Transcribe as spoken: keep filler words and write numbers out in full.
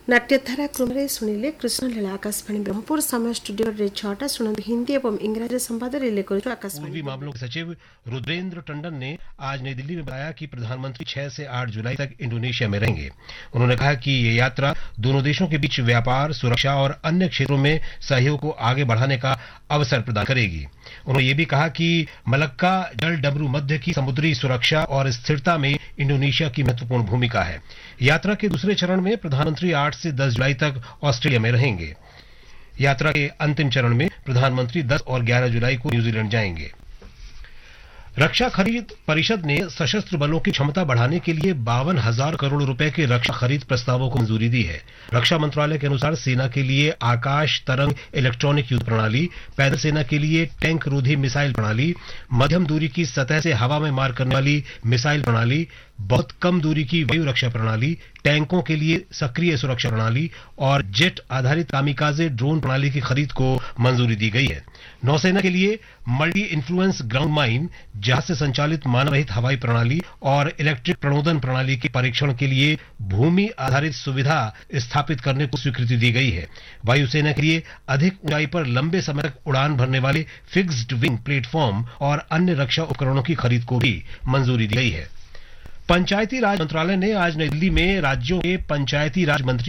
नाट्यधारा क्रमରେ ଶୁଣିଲେ କୃଷ୍ଣଲୀଳା आकाशवाणी ब्रह्मपुर समय स्टूडियो रे छटा सुनंद हिंदी एवं इंग्रजी संवाद रिले करू आकाशवाणी। पूर्वी मामलों के सचिव रुद्रेंद्र टंडन ने आज नई दिल्ली में बताया कि प्रधानमंत्री छह से आठ जुलाई तक इंडोनेशिया में रहेंगे। उन्होंने कहा कि ये यात्रा दोनों देशों के बीच व्यापार, सुरक्षा और अन्य क्षेत्रों में सहयोग को आगे बढ़ाने का अवसर प्रदान करेगी। उन्होंने ये भी कहा कि मलक्का जल डमरू मध्य की समुद्री सुरक्षा और स्थिरता में इंडोनेशिया की महत्वपूर्ण भूमिका है। यात्रा के दूसरे चरण में प्रधानमंत्री आठ से दस जुलाई तक ऑस्ट्रेलिया में रहेंगे। यात्रा के अंतिम चरण में प्रधानमंत्री दस और ग्यारह जुलाई को न्यूजीलैंड जाएंगे। रक्षा खरीद परिषद ने सशस्त्र बलों की क्षमता बढ़ाने के लिए बावन हजार करोड़ रुपए के रक्षा खरीद प्रस्तावों को मंजूरी दी है। रक्षा मंत्रालय के अनुसार सेना के लिए आकाश तरंग इलेक्ट्रॉनिक युद्ध प्रणाली, पैदल सेना के लिए टैंक रोधी मिसाइल प्रणाली, मध्यम दूरी की सतह से हवा में मार करने वाली मिसाइल प्रणाली, बहुत कम दूरी की वायु रक्षा प्रणाली, टैंकों के लिए सक्रिय सुरक्षा प्रणाली और जेट आधारित कामिकाजे ड्रोन प्रणाली की खरीद को मंजूरी दी गई है। नौसेना के लिए मल्टी इन्फ्लुएंस ग्राउंड माइन, जहाज से संचालित मानव रहित हवाई प्रणाली और इलेक्ट्रिक प्रणोदन प्रणाली के परीक्षण के लिए भूमि आधारित सुविधा स्थापित करने को स्वीकृति दी गई है। वायुसेना के लिए अधिक ऊंचाई पर लंबे समय तक उड़ान भरने वाले फिक्स्ड विंग प्लेटफॉर्म और अन्य रक्षा उपकरणों की खरीद को भी मंजूरी दी गई है। पंचायती राज मंत्रालय ने आज नई दिल्ली में राज्यों के पंचायती राज मंत्री